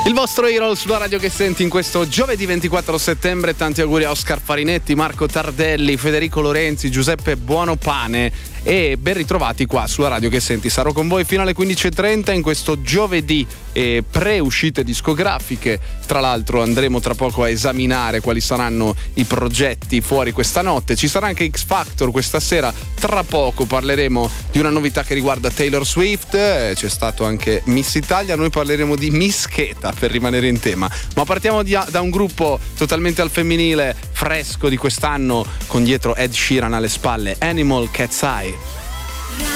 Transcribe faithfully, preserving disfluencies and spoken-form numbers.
Il vostro Hero sulla radio che senti in questo giovedì ventiquattro settembre. Tanti auguri a Oscar Farinetti, Marco Tardelli, Federico Lorenzi, Giuseppe Buonopane e ben ritrovati qua sulla radio che senti. Sarò con voi fino alle quindici e trenta in questo giovedì e pre-uscite discografiche. Tra l'altro andremo tra poco a esaminare quali saranno i progetti fuori questa notte. Ci sarà anche X Factor questa sera. Tra poco parleremo di una novità che riguarda Taylor Swift. C'è stato anche Miss Italia. Noi parleremo di Miss Cheta, per rimanere in tema. Ma partiamo di, da un gruppo totalmente al femminile, fresco di quest'anno, con dietro Ed Sheeran alle spalle, Animal Cat's Eye.